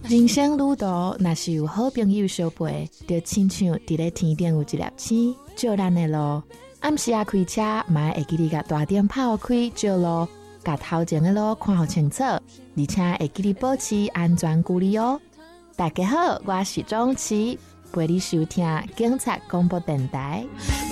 人生旅途，若是有好朋友相陪，就亲像伫咧天顶有一粒星，照咱的路。暗时啊开车，嘛会记得甲大灯泡开照路，甲头前的路看好清楚，而且会记得保持安全距离哦。大家好，我是钟琪，陪你收听警察广播电台。